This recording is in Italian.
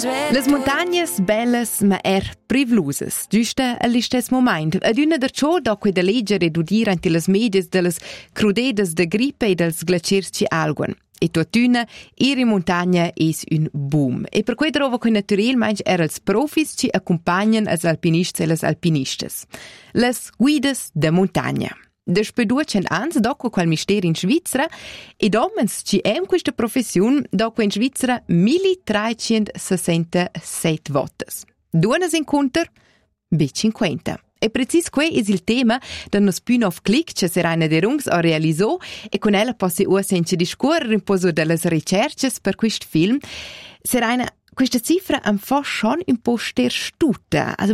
Les montagnas bellas ma privlusas, giusta all'istes moment. Ad una da ciò dopo da leggere ed udire ante les medias delle crudedes de grippe e dels glaciers ci alguen. E tuttuna, iri montagna es un boom. E per cui trovo che naturalmente els profis ci accompagnan als alpinists e les alpinistes. Les guides de montagna. Despe 200 ans, dopo quel mistero in Svizzera, ed omens ci questa professione, dopo in Svizzera 1367 votes. Duonas incontr? B50. E precis quei è il tema del nostro spin-off Click che Seraina de Rungs ha realizzato e con ella posso ora senza discorrere un po' delle ricerche per questo film. Seraina, questa cifra è un po' schon un po' sterstuta.